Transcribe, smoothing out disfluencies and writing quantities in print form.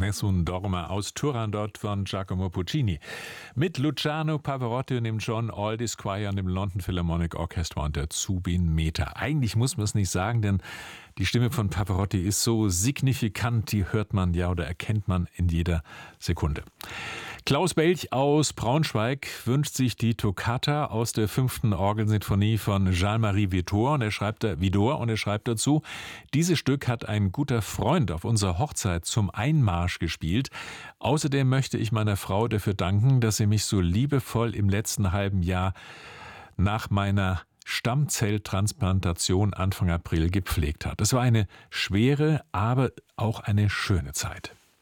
Nessun Dorma aus Turandot von Giacomo Puccini. Mit Luciano Pavarotti und dem John Aldis Choir und dem London Philharmonic Orchestra und der Zubin Mehta. Eigentlich muss man es nicht sagen, denn die Stimme von Pavarotti ist so signifikant, die hört man ja oder erkennt man in jeder Sekunde. Klaus Belch aus Braunschweig wünscht sich die Toccata aus der 5. Orgelsinfonie von Jean-Marie Widor und er schreibt dazu: Dieses Stück hat ein guter Freund auf unserer Hochzeit zum Einmarsch gespielt. Außerdem möchte ich meiner Frau dafür danken, dass sie mich so liebevoll im letzten halben Jahr nach meiner Stammzelltransplantation Anfang April gepflegt hat. Es war eine schwere, aber auch eine schöne Zeit.